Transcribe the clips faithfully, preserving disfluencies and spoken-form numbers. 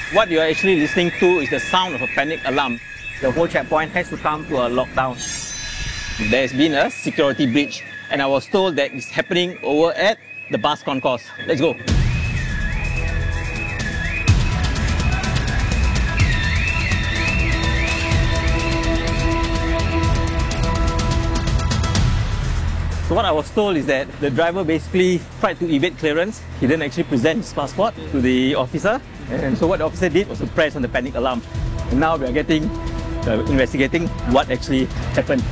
What you are actually listening to is the sound of a panic alarm. The whole checkpoint has to come to a lockdown. There's been a security breach, and I was told that it's happening over at the bus concourse. Let's go. So what I was told is that the driver basically tried to evade clearance. He didn't actually present his passport to the officer. And so what the officer did was to press on the panic alarm. And now we are getting, uh, investigating what actually happened.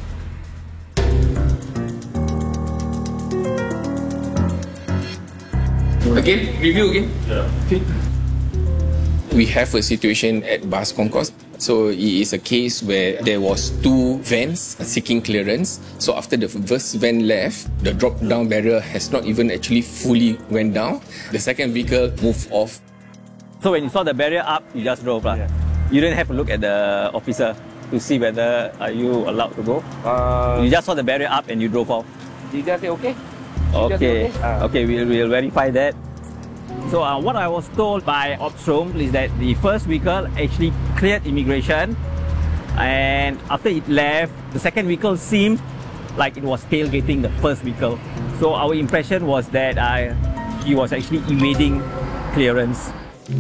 Again, review again. Yeah. Okay. We have a situation at bus concourse. So it is a case where there was two vans seeking clearance. So after the first van left, the drop-down barrier has not even actually fully went down. The second vehicle moved off. So when you saw the barrier up, you just drove. Yeah. You didn't have a look at the officer to see whether are you allowed to go? Uh, you just saw the barrier up and you drove off? Did you say okay? Okay, okay, uh, okay we'll, we'll verify that. So uh, what I was told by Opstrom is that the first vehicle actually cleared immigration, and after it left, the second vehicle seemed like it was tailgating the first vehicle. So our impression was that uh, he was actually evading clearance.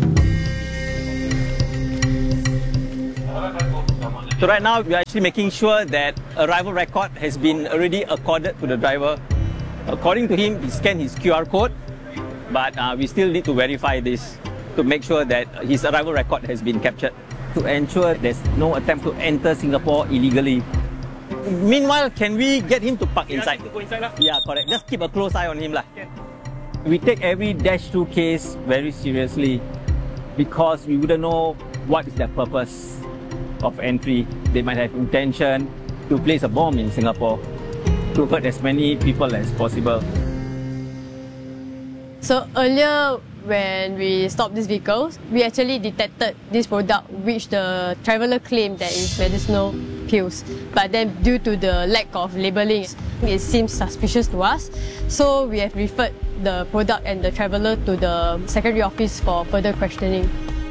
So right now we are actually making sure that arrival record has been already accorded to the driver. According to him, he scanned his Q R code, but uh, we still need to verify this to make sure that his arrival record has been captured to ensure there's no attempt to enter Singapore illegally. Meanwhile, can we get him to park inside? Go inside lah. Yeah, correct. Just keep a close eye on him lah. We take every dash through case very seriously because we wouldn't know what is their purpose of entry. They might have intention to place a bomb in Singapore to hurt as many people as possible. So earlier when we stopped these vehicles, we actually detected this product which the traveller claimed that is medicinal pills. But then due to the lack of labelling, it seems suspicious to us. So we have referred the product and the traveller to the secretary office for further questioning.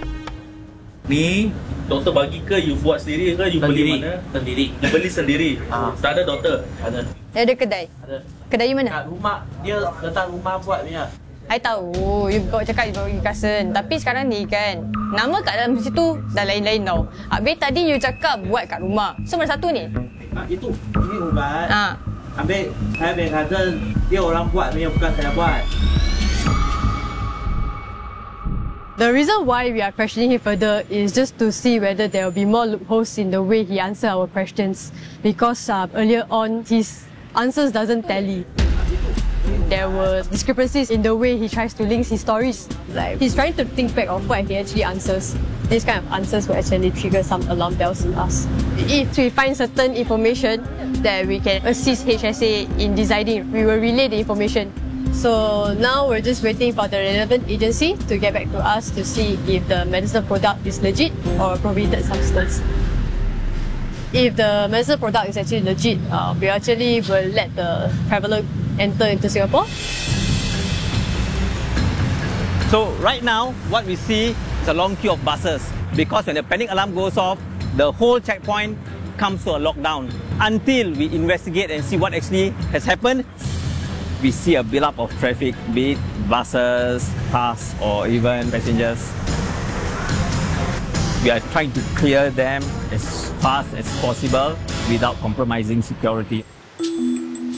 Ni doktor bagi ke you buat sendiri ke you beli mana? Sendiri. You beli sendiri. Ah. Tak ada doktor. Ada. Ada kedai? Ada. Kedai mana? Kat rumah dia datang rumah buat ni lah. I tahu, you bawa cakap you bawa pergi cousin. Tapi sekarang ni kan, nama kat dalam situ dah lain-lain tau. Habis tadi you cakap buat kat rumah. So mana satu ni? Ah, itu. Ini ubat. Ah. Habis saya punya cousin, dia orang buat punya, bukan saya buat. The reason why we are questioning him further is just to see whether there will be more loopholes in the way he answers our questions. Because uh, earlier on, his answers doesn't tally. There were discrepancies in the way he tries to link his stories. Like, he's trying to think back of what he actually answers. This kind of answers will actually trigger some alarm bells in us. If we find certain information that we can assist H S A in deciding, we will relay the information. So now we're just waiting for the relevant agency to get back to us to see if the medicinal product is legit or a prohibited substance. If the medicinal product is actually legit, uh, we actually will let the traveller enter into Singapore. So right now, what we see is a long queue of buses because when the panic alarm goes off, the whole checkpoint comes to a lockdown. Until we investigate and see what actually has happened, we see a build-up of traffic, be it buses, cars, or even passengers. We are trying to clear them as fast as possible without compromising security.